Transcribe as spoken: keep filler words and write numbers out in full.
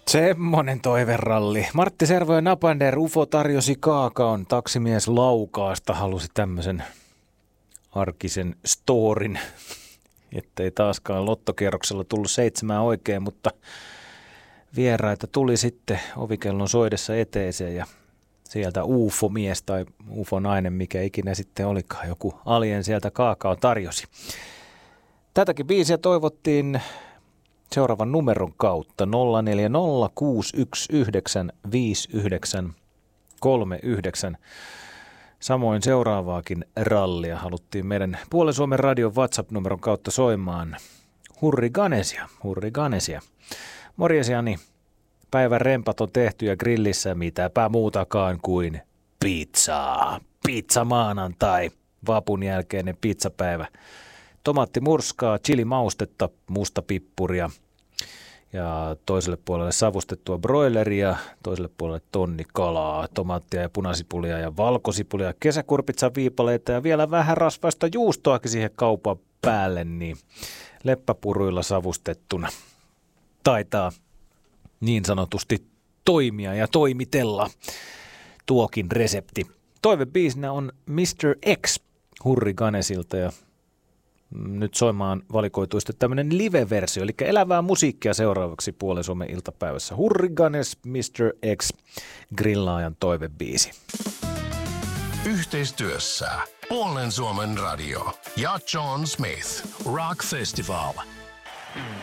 Semmonen toiveralli. Martti Servo ja Napander, Ufo tarjosi kaakaon. Taksimies Laukaasta halusi tämmöisen arkisen storin, ettei taaskaan lottokierroksella tullut seitsemää oikein, mutta vieraita tuli sitten ovikellon soidessa eteeseen ja sieltä Ufo-mies tai Ufo-nainen, mikä ikinä sitten olikaan, joku alien sieltä kaakao tarjosi. Tätäkin biisiä toivottiin seuraavan numeron kautta nolla neljä nolla kuusi yksi yhdeksän viisi yhdeksän kolme yhdeksän. Samoin seuraavaakin rallia haluttiin meidän Puolen Suomen radion WhatsApp-numeron kautta soimaan. Hurri Ganesia, Hurri Ganesia. Morjesiani, päivän rempat on tehty ja grillissä mitäpä muutakaan kuin pizzaa. Pizza maanantai, vapun jälkeinen pizzapäivä. Tomaattimurskaa, chilimaustetta, mustapippuria ja toiselle puolelle savustettua broileria, toiselle puolelle tonni kalaa, tomaattia ja punasipulia ja valkosipulia, kesäkurpitsan viipaleita ja vielä vähän rasvaista juustoakin siihen kaupan päälle, niin leppäpuruilla savustettuna. Taitaa niin sanotusti toimia ja toimitella tuokin resepti. Toivebiisinä on mister X Hurri Ganesilta ja nyt soimaan valikoituu sitten tämmöinen live-versio, eli elävää musiikkia seuraavaksi Puolen Suomen iltapäivässä. Hurri Ganes, mister X, grillaajan toivebiisi. Yhteistyössä Puolen Suomen radio ja John Smith Rock Festival.